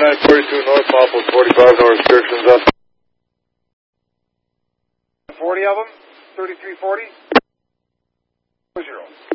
3942 north, Papa 45, no restrictions up. 40 of them, 3340. 0.